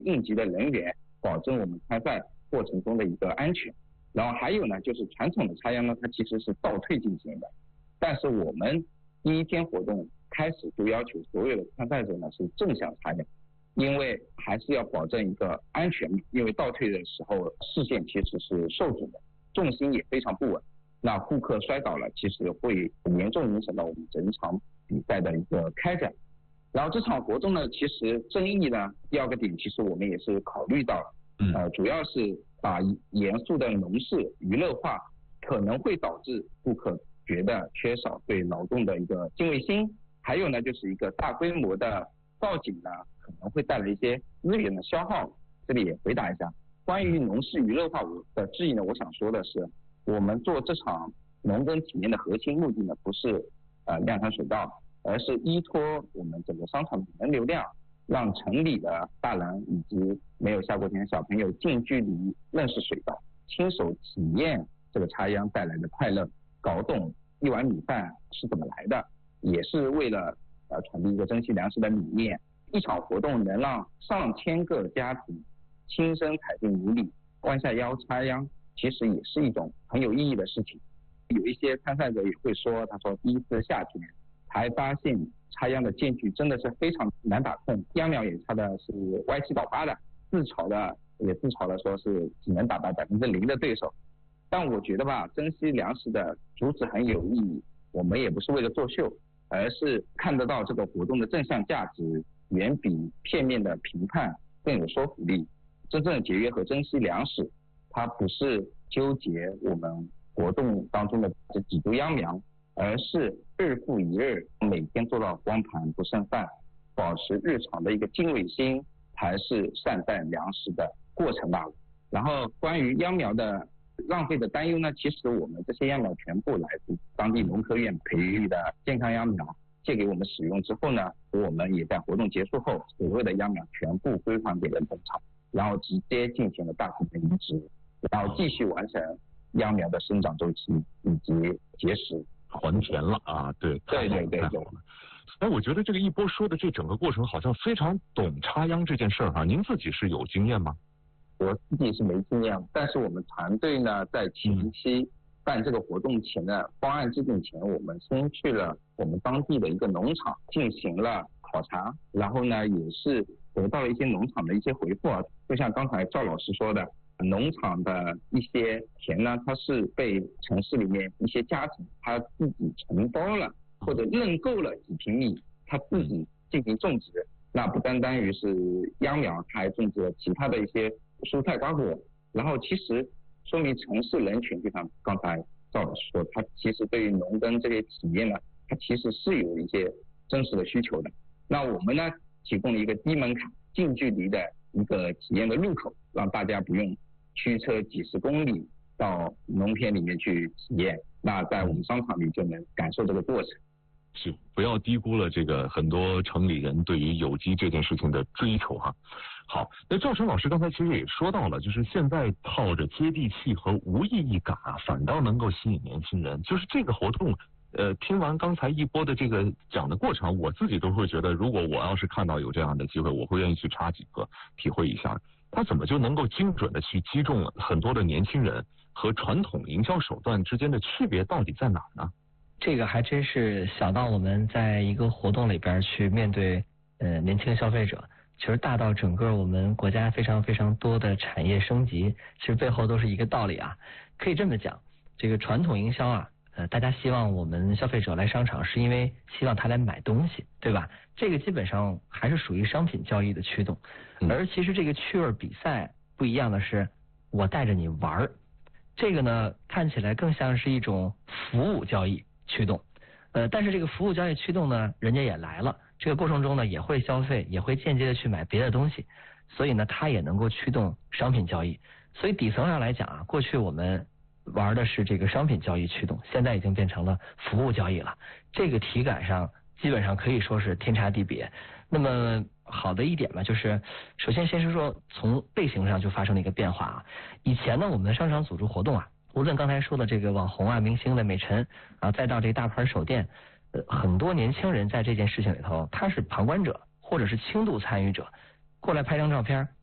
应急的人员，保证我们参赛过程中的一个安全。然后还有呢，就是传统的插秧呢，它其实是倒退进行的，但是我们第一天活动开始就要求所有的参赛者呢是正向插秧，因为还是要保证一个安全嘛，因为倒退的时候视线其实是受阻的，重心也非常不稳，那顾客摔倒了，其实会严重影响到我们整场比赛的一个开展。然后这场活动呢，其实争议呢，第二个点其实我们也是考虑到了，主要是把严肃的农事娱乐化，可能会导致顾客觉得缺少对劳动的一个敬畏心，还有呢就是一个大规模的报警呢，可能会带来一些资源的消耗。这里也回答一下关于农事娱乐化的质疑呢，我想说的是，我们做这场农耕体验的核心目的呢，不是量产水稻，而是依托我们整个商场的人流量，让城里的大人以及没有下过田的小朋友近距离认识水稻，亲手体验这个插秧带来的快乐，搞懂一碗米饭是怎么来的，也是为了传递一个珍惜粮食的理念。一场活动能让上千个家庭亲身踩进泥里，弯下腰插秧，其实也是一种很有意义的事情。有一些参赛者也会说，他说第一次夏天才发现插秧的间距真的是非常难把控，秧苗也插的是歪七倒八的，自嘲了说是只能打败0%的对手。但我觉得吧，珍惜粮食的主旨很有意义，我们也不是为了作秀，而是看得到这个活动的正向价值远比片面的评判更有说服力。真正的节约和珍惜粮食，它不是纠结我们活动当中的这几株秧苗，而是日复一日每天做到光盘不剩饭，保持日常的一个敬畏心，才是善待粮食的过程罢了。然后关于秧苗的浪费的担忧呢，其实我们这些秧苗全部来自当地农科院培育的健康秧苗，借给我们使用之后呢，我们也在活动结束后，所有的秧苗全部归还给了农场，然后直接进行了大规模移植，然后继续完成秧苗的生长周期以及结实还田了啊！对， 对。 哎，我觉得这个一波说的这整个过程好像非常懂插秧这件事儿哈，您自己是有经验吗？ 我自己是没经验，但是我们团队呢，在前期办这个活动前的方案制定前，我们先去了我们当地的一个农场进行了考察，然后呢，也是得到了一些农场的一些回复啊，就像刚才赵老师说的，农场的一些田呢，它是被城市里面一些家庭他自己承包了或者认购了几平米，他自己进行种植，那不单单于是秧苗，他还种植了其他的一些蔬菜瓜果，然后其实说明城市人群，就像刚才赵老师说，他其实对于农耕这些体验呢，他其实是有一些真实的需求的。那我们呢，提供了一个低门槛、近距离的一个体验的入口，让大家不用驱车几十公里到农田里面去体验，那在我们商场里就能感受这个过程。 是，不要低估了这个很多城里人对于有机这件事情的追求哈。好，那赵晨老师刚才其实也说到了，就是现在靠着接地气和无意义感啊，反倒能够吸引年轻人。就是这个活动，听完刚才一波的这个讲的过程，我自己都会觉得，如果我要是看到有这样的机会，我会愿意去插几个，体会一下。他怎么就能够精准的去击中很多的年轻人和传统营销手段之间的区别到底在哪儿呢？ 这个还真是小到我们在一个活动里边去面对年轻消费者，其实大到整个我们国家非常非常多的产业升级，其实背后都是一个道理啊。可以这么讲，这个传统营销啊，大家希望我们消费者来商场是因为希望他来买东西，对吧？这个基本上还是属于商品交易的驱动。而其实这个趣味比赛不一样的是，我带着你玩儿，这个呢看起来更像是一种服务交易驱动。但是这个服务交易驱动呢，人家也来了，这个过程中呢也会消费，也会间接的去买别的东西，所以呢它也能够驱动商品交易。所以底层上来讲啊，过去我们玩的是这个商品交易驱动，现在已经变成了服务交易了，这个体感上基本上可以说是天差地别。那么好的一点呢，就是首先先是说从类型上就发生了一个变化啊。以前呢我们的商场组织活动啊，无论刚才说的这个网红啊、明星的美陈啊，再到这个大牌手店，很多年轻人在这件事情里头，他是旁观者或者是轻度参与者，过来拍张照片，